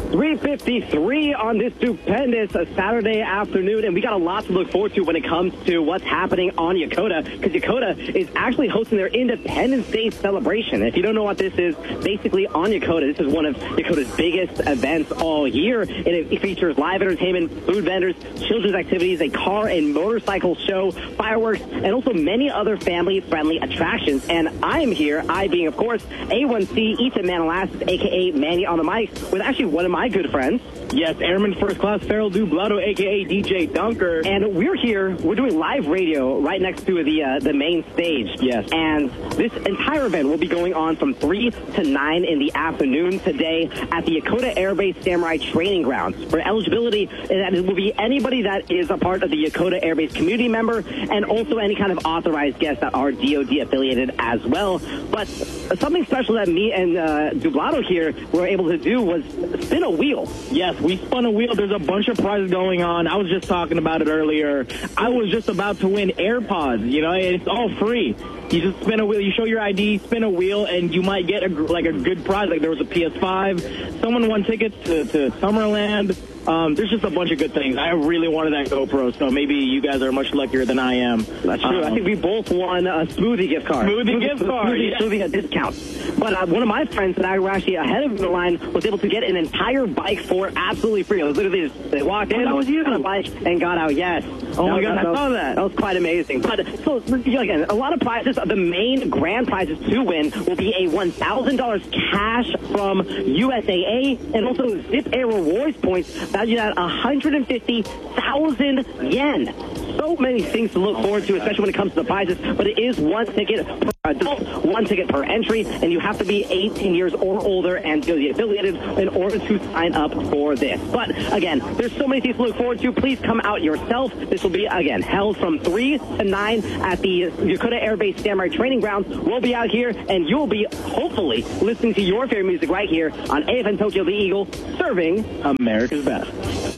3:53 on this stupendous Saturday afternoon, and we got a lot to look forward to when it comes to what's happening on Yokota, because Yokota is actually hosting their Independence Day celebration. If you don't know what this is, basically on Yokota, this is one of Yokota's biggest events all year. It features live entertainment, food vendors, children's activities, a car and motorcycle show, fireworks, and also many other family-friendly attractions. And I am here, I being, of course, A1C Ethan Manalassis, a.k.a. Manny on the mic, with actually one of my good friends. Yes, Airman First Class Farrell Dublado, a.k.a. DJ Dunker. And we're here, we're doing live radio right next to the main stage. Yes. And this entire event will be going on from 3 to 9 in the afternoon today at the Yokota Air Base Samurai Training Grounds. For eligibility, that will be anybody that is a part of the Yokota Air Base community member, and also any kind of authorized guests that are DoD affiliated as well. But something special that me and Dublado here were able to do was spin a wheel. Yes, we spun a wheel. There's a bunch of prizes going on. I was just talking about it earlier. I was just about to win AirPods. You know, it's all free. You just spin a wheel. You show your ID, spin a wheel, and you might get a good prize. Like there was a PS5. Someone won tickets to Summerland. There's just a bunch of good things. I really wanted that GoPro, so maybe you guys are much luckier than I am. That's true. I think we both won a smoothie gift card. Smoothie gift card. Smoothie discount. But one of my friends that I were actually ahead of the line was able to get an entire bike for absolutely free. It was literally just, they walked in, that was you. on a bike, and got out. Yes. Oh my God, I saw that. That was quite amazing. But so again, a lot of prizes. The main grand prizes to win will be a $1,000 cash from USAA, and also Zip Air rewards points valued at 150,000 yen. So many things to look forward to, especially when it comes to the prizes. But it is one ticket per adult, one ticket per entry, and you have to be 18 years or older and be affiliated in order to sign up for this. But again, there's so many things to look forward to. Please come out yourself. This will be, again, held from 3 to 9 at the Yokota Air Base Samurai Training Grounds. We'll be out here, and you'll be, hopefully, listening to your favorite music right here on AFN Tokyo The Eagle, serving America's best.